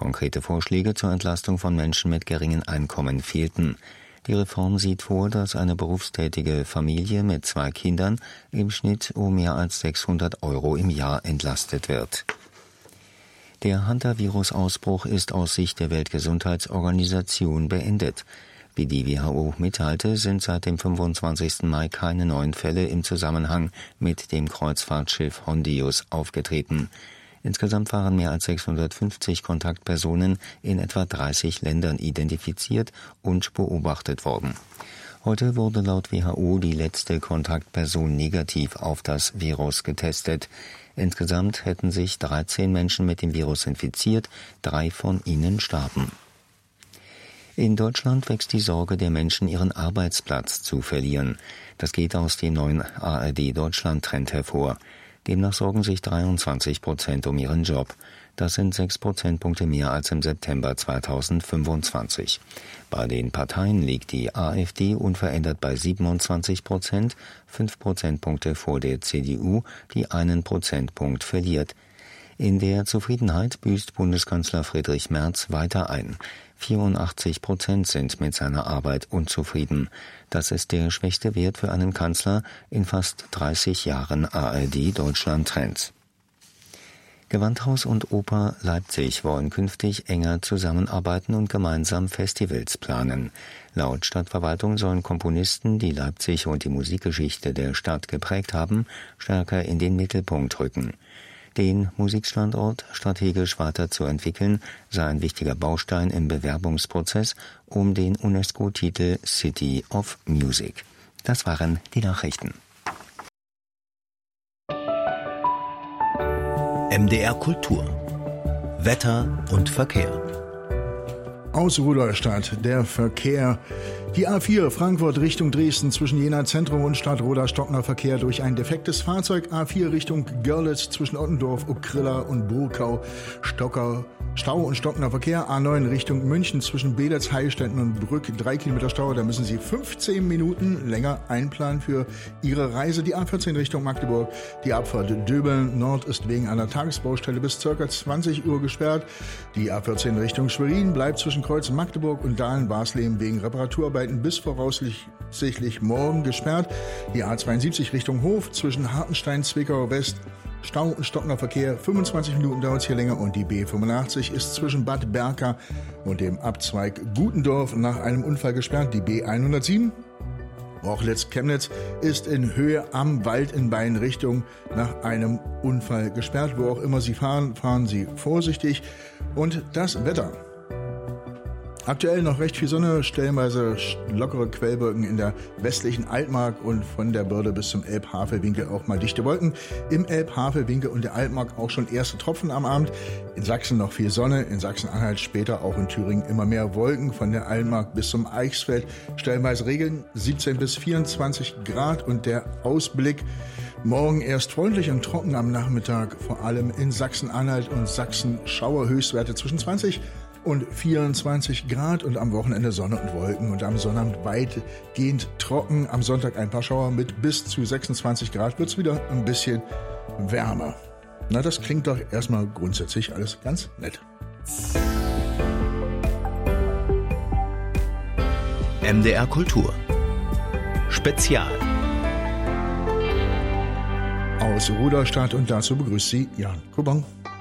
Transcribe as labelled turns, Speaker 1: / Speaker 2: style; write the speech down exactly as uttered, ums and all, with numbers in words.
Speaker 1: Konkrete Vorschläge zur Entlastung von Menschen mit geringen Einkommen fehlten. Die Reform sieht vor, dass eine berufstätige Familie mit zwei Kindern im Schnitt um mehr als sechshundert Euro im Jahr entlastet wird. Der Hantavirus-Ausbruch ist aus Sicht der Weltgesundheitsorganisation beendet. Wie die W H O mitteilte, sind seit dem fünfundzwanzigsten Mai keine neuen Fälle im Zusammenhang mit dem Kreuzfahrtschiff Hondius aufgetreten. Insgesamt waren mehr als sechshundertfünfzig Kontaktpersonen in etwa dreißig Ländern identifiziert und beobachtet worden. Heute wurde laut W H O die letzte Kontaktperson negativ auf das Virus getestet. Insgesamt hätten sich dreizehn Menschen mit dem Virus infiziert, drei von ihnen starben. In Deutschland wächst die Sorge der Menschen, ihren Arbeitsplatz zu verlieren. Das geht aus dem neuen A R D-Deutschland-Trend hervor. Demnach sorgen sich dreiundzwanzig Prozent um ihren Job. Das sind sechs Prozentpunkte mehr als im September zweitausendfünfundzwanzig. Bei den Parteien liegt die AfD unverändert bei siebenundzwanzig Prozent, fünf Prozentpunkte vor der C D U, die einen Prozentpunkt verliert. In der Zufriedenheit büßt Bundeskanzler Friedrich Merz weiter ein. vierundachtzig Prozent sind mit seiner Arbeit unzufrieden. Das ist der schwächste Wert für einen Kanzler in fast dreißig Jahren A R D-Deutschland-Trends. Gewandhaus und Oper Leipzig wollen künftig enger zusammenarbeiten und gemeinsam Festivals planen. Laut Stadtverwaltung sollen Komponisten, die Leipzig und die Musikgeschichte der Stadt geprägt haben, stärker in den Mittelpunkt rücken. Den Musikstandort strategisch weiterzuentwickeln, sei ein wichtiger Baustein im Bewerbungsprozess um den UNESCO-Titel City of Music. Das waren die Nachrichten.
Speaker 2: M D R Kultur. Wetter und Verkehr.
Speaker 3: Aus Rudolstadt der Verkehr. Die A vier Frankfurt Richtung Dresden zwischen Jena Zentrum und Stadtroda-Stockner Verkehr durch ein defektes Fahrzeug. A vier Richtung Görlitz zwischen Ottendorf, Ukrilla und Burkau. Stocker, Stau und Stockner Verkehr. A neun Richtung München zwischen Beelitz, Heilstätten und Brück. Drei Kilometer Stau. Da müssen Sie fünfzehn Minuten länger einplanen für Ihre Reise. Die A vierzehn Richtung Magdeburg. Die Abfahrt Döbeln Nord ist wegen einer Tagesbaustelle bis ca. zwanzig Uhr gesperrt. Die A vierzehn Richtung Schwerin bleibt zwischen Kreuz Magdeburg und Dahlen-Barsleben wegen Reparaturarbeiten bis voraussichtlich morgen gesperrt. Die A zweiundsiebzig Richtung Hof zwischen Hartenstein, Zwickau West, Stau und Stockner Verkehr. fünfundzwanzig Minuten dauert es hier länger und die B fünfundachtzig ist zwischen Bad Berka und dem Abzweig Gutendorf nach einem Unfall gesperrt. Die B hundertsieben Rochlitz-Chemnitz ist in Höhe am Wald in beiden Richtungen nach einem Unfall gesperrt. Wo auch immer Sie fahren, fahren Sie vorsichtig. Und das Wetter. Aktuell noch recht viel Sonne, stellenweise lockere Quellwolken in der westlichen Altmark und von der Börde bis zum Elb-Havel-Winkel auch mal dichte Wolken. Im Elb-Havel-Winkel und der Altmark auch schon erste Tropfen am Abend. In Sachsen noch viel Sonne, in Sachsen-Anhalt später auch in Thüringen immer mehr Wolken. Von der Altmark bis zum Eichsfeld stellenweise Regen, siebzehn bis vierundzwanzig Grad und der Ausblick. Morgen erst freundlich und trocken am Nachmittag, vor allem in Sachsen-Anhalt und Sachsen Schauer-Höchstwerte zwischen zwanzig und vierundzwanzig Grad und am Wochenende Sonne und Wolken und am Sonnabend weitgehend trocken. Am Sonntag ein paar Schauer mit bis zu sechsundzwanzig Grad wird's wieder ein bisschen wärmer. Na, das klingt doch erstmal grundsätzlich alles ganz nett.
Speaker 2: M D R Kultur. Spezial.
Speaker 3: Aus Rudolstadt und dazu begrüßt Sie Jan Kubong.